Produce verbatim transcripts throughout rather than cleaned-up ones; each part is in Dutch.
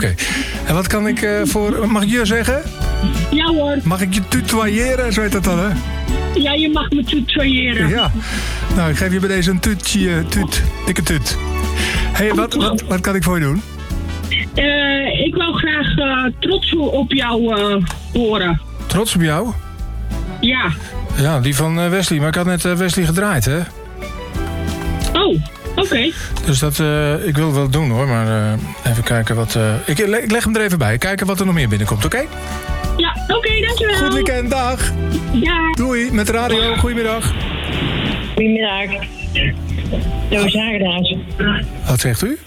Okay. En wat kan ik uh, voor... Mag ik je zeggen? Ja hoor. Mag ik je tutoyeren? Zo heet dat dan, hè? Ja, je mag me tutoyeren. Ja. Nou, ik geef je bij deze een tutje, tut. Dikke tut. Hé, hey, wat, wat, wat kan ik voor je doen? Uh, ik wou graag uh, trots op jou uh, horen. Trots op jou? Ja. Ja, die van uh, Wesley. Maar ik had net uh, Wesley gedraaid, hè? Oh, oké. Okay. Dus dat, uh, ik wil wel doen, hoor. Maar uh, even kijken wat... Uh, ik, ik leg hem er even bij. Kijken wat er nog meer binnenkomt, oké? Okay? Ja, oké, okay, dankjewel. Goed weekend, dag. Ja. Doei, met de radio. Goedemiddag. Goedemiddag. Toos Aardenaars. Wat zegt u?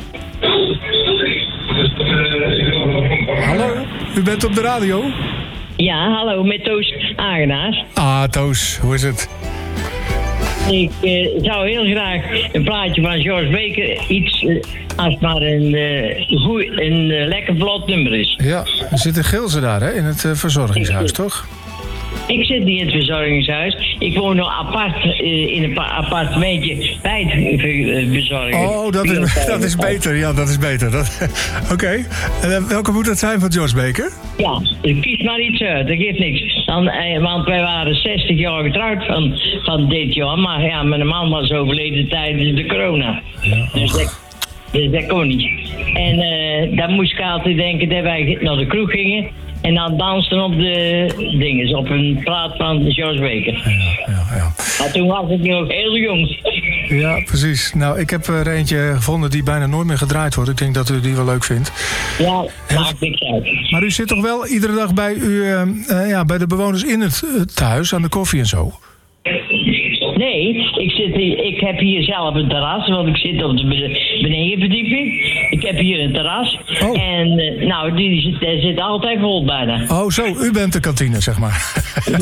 Hallo, u bent op de radio? Ja, hallo, met Toos Aardenaars. Ah, Toos, hoe is het? Ik uh, zou heel graag een plaatje van George Baker, iets uh, als het maar een, uh, goed, een uh, lekker vlot nummer is. Ja, er zitten Gilze daar, hè, in het uh, verzorgingshuis, toch? Ik zit niet in het verzorgingshuis. Ik woon nog apart uh, in een appartementje bij het uh, verzorgingshuis. Oh, dat is, dat is beter. Ja, dat is beter. Oké. Okay. En uh, welke moet dat zijn van George Baker? Ja, kies maar iets uit. Dat geeft niks. Dan, uh, want wij waren zestig jaar getrouwd van, van dit jaar. Maar ja, mijn man was overleden tijdens de corona. Ja, dus, dat, dus dat kon niet. En uh, dan moest ik altijd denken dat wij naar de kroeg gingen. En dan dansten op de dingen, op een plaat van George Baker. Ja, ja, ja. Maar toen was ik nog heel jong. Ja, precies. Nou, ik heb er eentje gevonden die bijna nooit meer gedraaid wordt. Ik denk dat u die wel leuk vindt. Ja, maakt niks uit. Maar u zit toch wel iedere dag bij, u, uh, uh, ja, bij de bewoners in het uh, thuis, aan de koffie en zo? Nee, ik, zit hier, ik heb hier zelf een terras, want ik zit op de benedenverdieping. Ik heb hier een terras. Oh. En uh, nou, die zit, die zit altijd vol bijna. Oh, zo, u bent de kantine, zeg maar.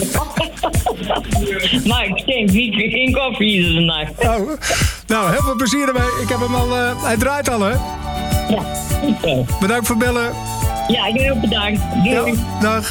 Maar ik schenk niet geen koffie iedere nacht. Oh. Nou, heel veel plezier ermee. Ik heb hem al, uh, hij draait al, hè? Ja, goed zo. Bedankt voor het bellen. Ja, ik ben ook bedankt. Doei. Ja, dag.